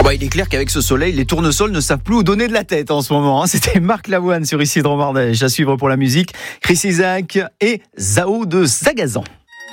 Ouais, il est clair qu'avec ce soleil, les tournesols ne savent plus où donner de la tête en ce moment. C'était Marc Lavoine sur Ici Dromardèche. À suivre pour la musique, Chris Isaak et Zao de Sagazan.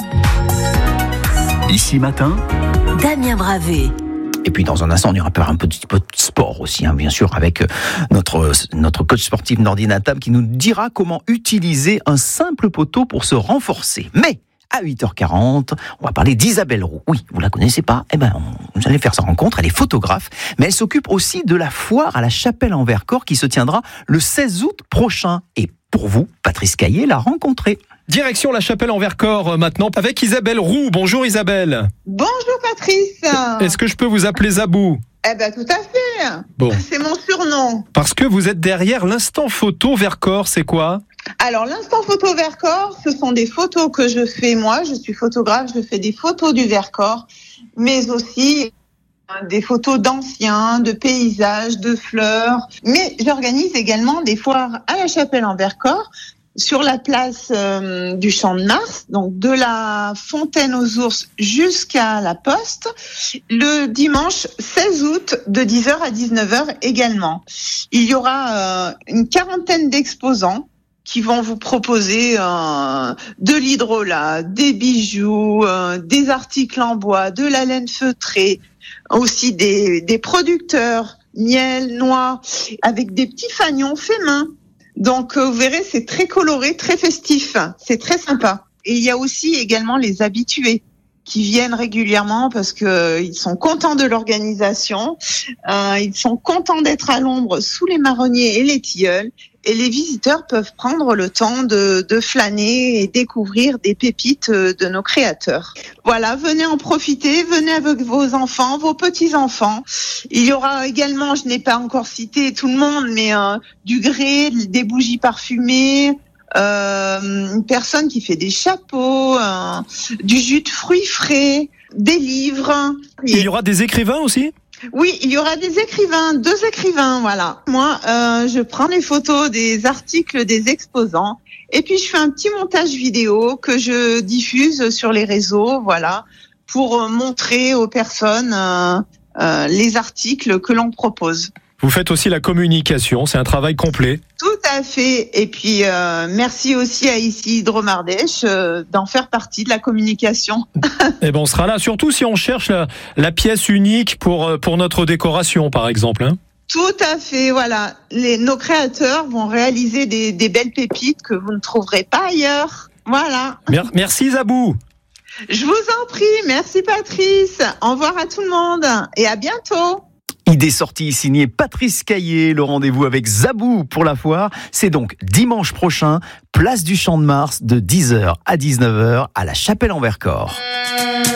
Ici Matin, Damien Bravé. Et puis dans un instant, on ira faire un petit peu de sport aussi, bien sûr, avec notre coach sportif Nordine Attab qui nous dira comment utiliser un simple poteau pour se renforcer. Mais à 8h40, on va parler d'Isabelle Roux. Oui, vous la connaissez pas ? Vous allez faire sa rencontre. Elle est photographe, mais elle s'occupe aussi de la foire à la Chapelle en Vercors qui se tiendra le 16 août prochain. Et pour vous, Patrice Caillé l'a rencontrée. Direction la Chapelle en Vercors maintenant avec Isabelle Roux. Bonjour Isabelle. Bonjour Patrice. Est-ce que je peux vous appeler Zabou ? Tout à fait. Bon. C'est mon surnom. Parce que vous êtes derrière l'Instant Photo Vercors, c'est quoi ? Alors, l'Instant Photo Vercors, ce sont des photos que je fais moi. Je suis photographe, je fais des photos du Vercors, mais aussi des photos d'anciens, de paysages, de fleurs. Mais j'organise également des foires à la Chapelle en Vercors, sur la place du Champ de Mars, donc de la Fontaine aux Ours jusqu'à la Poste, le dimanche 16 août de 10h à 19h également. Il y aura une quarantaine d'exposants qui vont vous proposer de l'hydrolat, des bijoux, des articles en bois, de la laine feutrée, aussi des producteurs, miel, noix, avec des petits fanions faits main. Donc, vous verrez, c'est très coloré, très festif. C'est très sympa. Et il y a aussi également les habitués qui viennent régulièrement parce que ils sont contents de l'organisation. Ils sont contents d'être à l'ombre sous les marronniers et les tilleuls. Et les visiteurs peuvent prendre le temps de flâner et découvrir des pépites de nos créateurs. Voilà, venez en profiter, venez avec vos enfants, vos petits-enfants. Il y aura également, je n'ai pas encore cité tout le monde, mais du grès, des bougies parfumées, une personne qui fait des chapeaux, du jus de fruits frais, des livres. Il y aura des écrivains aussi ? Oui, il y aura des écrivains, 2 écrivains, voilà. Moi, je prends les photos des articles des exposants et puis je fais un petit montage vidéo que je diffuse sur les réseaux, voilà, pour montrer aux personnes les articles que l'on propose. Vous faites aussi la communication, c'est un travail complet. Tout à fait. Et puis, merci aussi à Ici Dromardèche d'en faire partie de la communication. On sera là, surtout si on cherche la pièce unique pour notre décoration, par exemple. Tout à fait, voilà. Nos créateurs vont réaliser des belles pépites que vous ne trouverez pas ailleurs. Voilà. Merci Zabou. Je vous en prie. Merci Patrice. Au revoir à tout le monde et à bientôt. Idée sortie signée Patrice Caillé. Le rendez-vous avec Zabou pour la foire, c'est donc dimanche prochain, place du Champ de Mars, de 10h à 19h à la Chapelle en Vercors.